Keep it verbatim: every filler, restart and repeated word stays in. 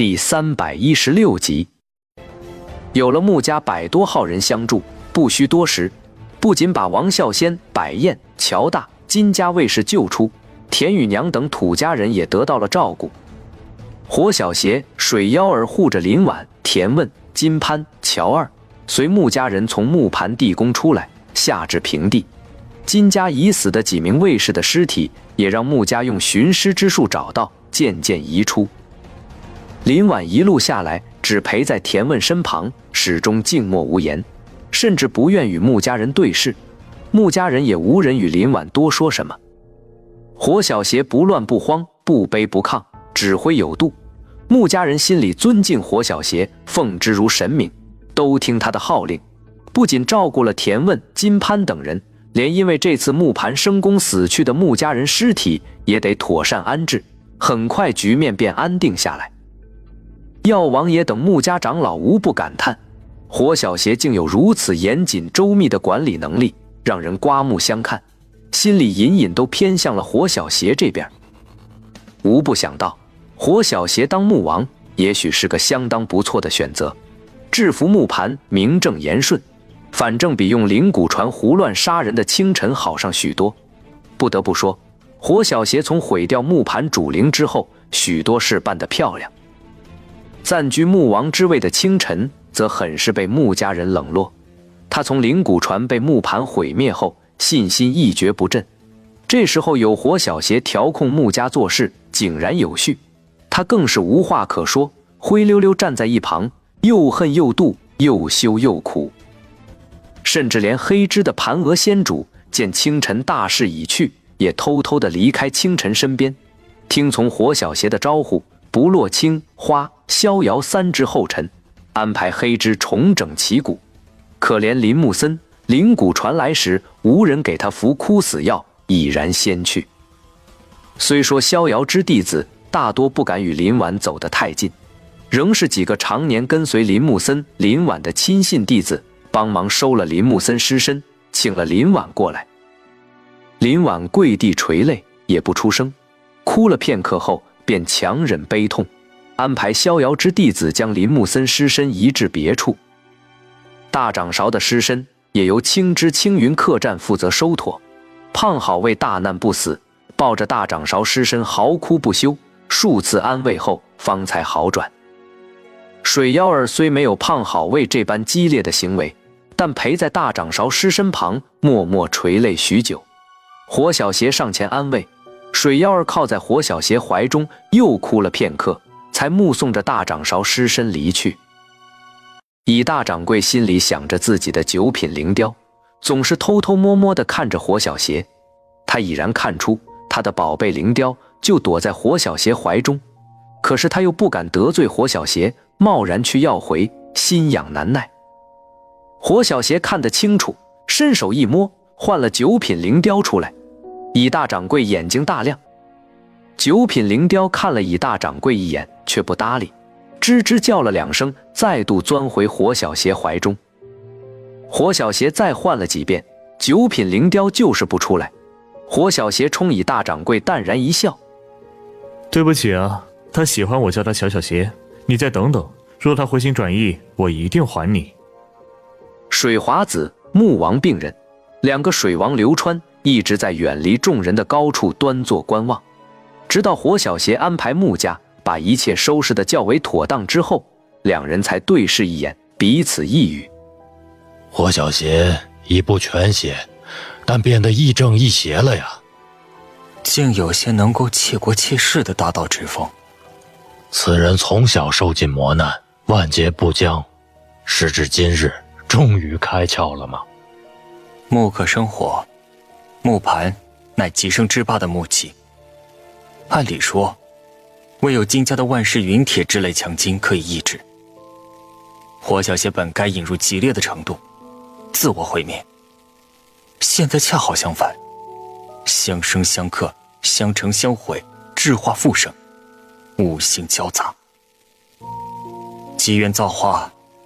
第三百一十六集。有了穆家百多号人相助，不需多时，不仅把王孝先、百彦、乔大、金家卫士救出，田雨娘等土家人也得到了照顾。火小邪、水妖儿护着林婉、田问、金潘、乔二，随穆家人从木盘地宫出来，下至平地。金家已死的几名卫士的尸体，也让穆家用寻尸之术找到，渐渐移出。林婉一路下来，只陪在田问身旁，始终静默无言，甚至不愿与穆家人对视。穆家人也无人与林婉多说什么。火小邪不乱不慌，不卑不亢，指挥有度。穆家人心里尊敬火小邪，奉之如神明，都听他的号令。不仅照顾了田问、金潘等人，连因为这次木盘生功死去的穆家人尸体也得妥善安置。很快局面便安定下来。药王爷等穆家长老无不感叹，火小邪竟有如此严谨周密的管理能力，让人刮目相看，心里隐隐都偏向了火小邪这边。无不想到，火小邪当穆王也许是个相当不错的选择，制服木盘名正言顺，反正比用灵骨传胡乱杀人的清晨好上许多。不得不说，火小邪从毁掉木盘主灵之后，许多事办得漂亮。暂居穆王之位的清晨则很是被穆家人冷落，他从灵骨传被木盘毁灭后，信心一蹶不振。这时候有火小邪调控穆家做事，井然有序，他更是无话可说，灰溜溜站在一旁，又恨又妒，又羞又苦。甚至连黑脂的盘娥仙主见清晨大势已去，也偷偷地离开清晨身边，听从火小邪的招呼，不落青花、逍遥三只后尘，安排黑脂重整旗鼓。可怜林木森灵骨传来时，无人给他服枯死药，已然先去。虽说逍遥之弟子大多不敢与林婉走得太近，仍是几个常年跟随林木森、林婉的亲信弟子帮忙收了林木森尸身，请了林婉过来。林婉跪地垂泪，也不出声，哭了片刻后便强忍悲痛，安排逍遥之弟子将林木森尸身移至别处。大掌勺的尸身也由青之青云客栈负责收妥。胖好为大难不死，抱着大掌勺尸身嚎哭不休，数次安慰后方才好转。水妖儿虽没有胖好为这般激烈的行为，但陪在大掌勺尸身旁默默垂泪许久。火小邪上前安慰，水妖儿靠在火小邪怀中又哭了片刻，才目送着大掌勺尸身离去。乙大掌柜心里想着自己的九品灵雕，总是偷偷摸摸地看着火小邪。他已然看出他的宝贝灵雕就躲在火小邪怀中，可是他又不敢得罪火小邪，贸然去要回，心痒难耐。火小邪看得清楚，伸手一摸，换了九品灵雕出来。乙大掌柜眼睛大亮，九品灵雕看了乙大掌柜一眼，却不搭理，吱吱叫了两声，再度钻回火小邪怀中。火小邪再换了几遍，九品灵雕就是不出来。火小邪冲乙大掌柜淡然一笑：“ 对不起啊，他喜欢我叫他小小邪，你再等等，若他回心转意，我一定还你。” 水华子、穆王并人，两个水王流川一直在远离众人的高处端坐观望，直到火小邪安排穆家把一切收拾得较为妥当之后，两人才对视一眼，彼此一语：“ 火小邪已不全邪，但变得亦正亦邪了呀。 竟有些能够窃国窃世的大道之风。 此人从小受尽磨难，万劫不僵，时至今日终于开窍了吗？” 木可生火，木盘乃极生之霸的木器，按理说唯有金家的万世云铁之类强筋可以抑制。火小邪本该引入激烈的程度，自我毁灭，现在恰好相反，相生相克，相成相毁，质化复生，五行交杂。机缘造化